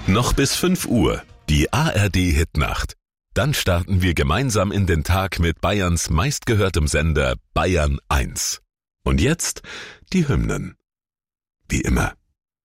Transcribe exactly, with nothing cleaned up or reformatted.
Noch bis fünf Uhr, die A R D-Hitnacht. Dann starten wir gemeinsam in den Tag mit Bayerns meistgehörtem Sender Bayern eins. Und jetzt die Hymnen. Wie immer,